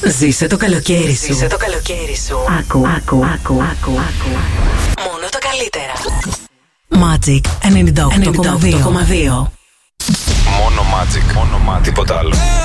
Ζήσε το καλοκαίρι σου. Ζήσε το καλοκαίρι σου. Άκου. Μόνο τα καλύτερα. Magic 98,2. Μόνο Magic. Τίποτα άλλο.